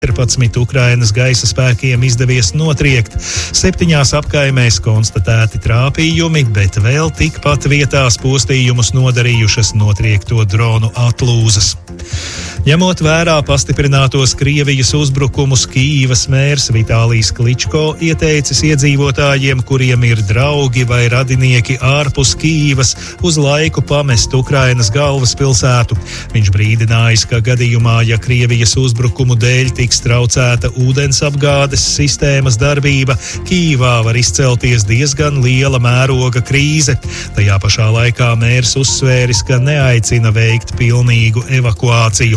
14 Ukrainas gaisa spēkiem izdevies notriekt. 7 apkaimēs konstatēti trāpījumi, bet vēl tikpat vietās postījumus nodarījušas notriekto dronu atlūzas. Ņemot vērā pastiprinātos Krievijas uzbrukumus, Kijivas mērs Vitālijs Kličko ieteicis iedzīvotājiem, kuriem ir draugi vai radinieki ārpus Kijivas, uz laiku pamest Ukrainas galvaspilsētu. Viņš brīdinājis, ka gadījumā, ja Krievijas uzbrukumu dēļ tiks traucēta ūdensapgādes sistēmas darbība, Kijivā var izcelties diezgan liela mēroga krīze. Tajā pašā laikā mērs uzsvēris, ka neaicina veikt pilnīgu evakuāciju.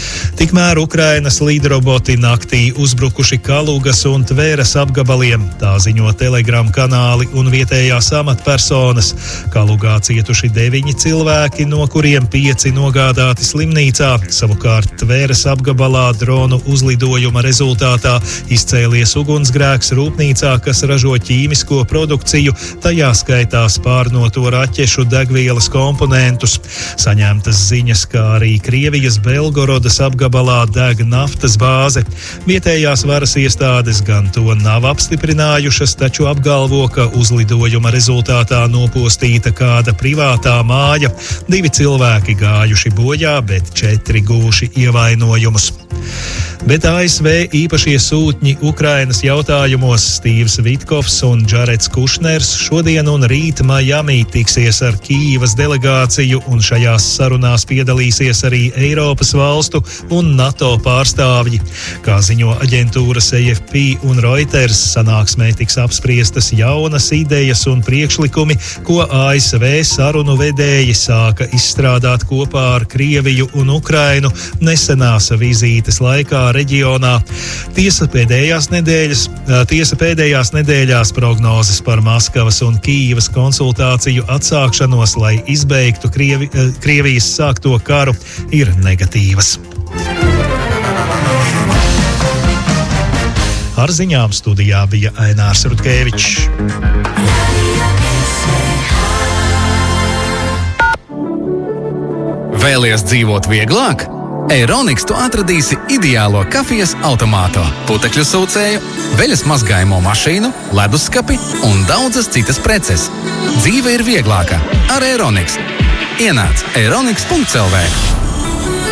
Tikmēr Ukrainas lidroboti naktī uzbrukuši Kalugas un Tveras apgabaliem, tā ziņo Telegram kanāli un vietējās amatpersonas. Kalugā cietuši 9 cilvēki, no kuriem 5 nogādāti slimnīcā. Savukārt Tveras apgabalā dronu uzlidojuma rezultātā izcēlies ugunsgrēks rūpnīcā, kas ražo ķīmisko produkciju, tajā skaitā spārnoto raķešu degvielas komponentus. Saņemtas ziņas, kā arī Krievijas Belgorodas apgabalā deg naftas bāze. Vietējās varas iestādes gan to nav apstiprinājušas, taču apgalvo, ka uzlidojuma rezultātā nopostīta kāda privātā māja. 2 cilvēki gājuši bojā, bet 4 guvuši ievainojumus. Bet ASV īpašie sūtņi Ukrainas jautājumos Stīvs Vitkovs un Džareds Kušners šodien un rīt Miami tiksies ar Kijivas delegāciju, un šajās sarunās piedalīsies arī Eiropas valstu un NATO pārstāvji. Kā ziņo aģentūras AFP un Reuters, sanāksmē tiks apspriestas jaunas idejas un priekšlikumi, ko ASV sarunu vedēji sāka izstrādāt kopā ar Krieviju un Ukrainu nesenās vizītes laikā reģionā. Tiesa pēdējās nedēļās prognozes par Maskavas un Kijivas konsultāciju atsākšanos, lai izbeigtu Krievijas sākto karu, ir negatīvas. Ar ziņām studijā bija Ainārs Rutkevičs. Vēlies dzīvot vieglāk? Eironix tu atradīsi ideālo kafijas automātu, putekļu sūcēju, veļas mazgājumu mašīnu, leduskapi un daudzas citas preces. Dzīve ir vieglāka ar Eironix. Ienāc eironix.lv.